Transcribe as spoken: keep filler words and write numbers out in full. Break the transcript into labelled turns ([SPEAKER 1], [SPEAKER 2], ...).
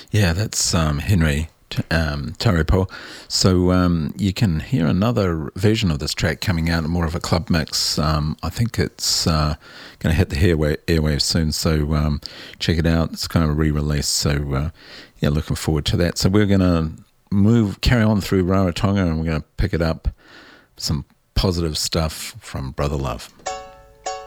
[SPEAKER 1] Yeah, that's um, Henry T- um, Taurepo. So um, you can hear another version of this track coming out, more of a club mix. Um, I think it's uh, going to hit the airway- airwaves soon, so um, check it out. It's kind of a re-release, so uh, yeah, looking forward to that. So we're going to move, carry on through Rarotonga, and we're going to pick it up some positive stuff from Brother Love.